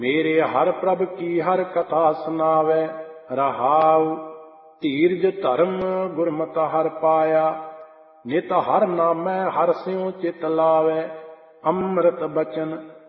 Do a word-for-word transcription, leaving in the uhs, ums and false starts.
ਮੇਰੇ ਹਰਿ ਪ੍ਰਭ ਕੀ ਹਰਿ ਕਥਾ ਸੁਨਾਵੈ। ਰਹਾਉ ਧੀਰਜ ਧਰਮ ਗੁਰਮਤਿ ਹਰਿ ਪਾਇਆ। ਨਿਤ ਹਰਿ ਨਾਮੈ ਹਰਿ ਸਿਉ ਚਿਤ ਲਾਵੈ। ਅੰਮ੍ਰਿਤ ਬਚਨ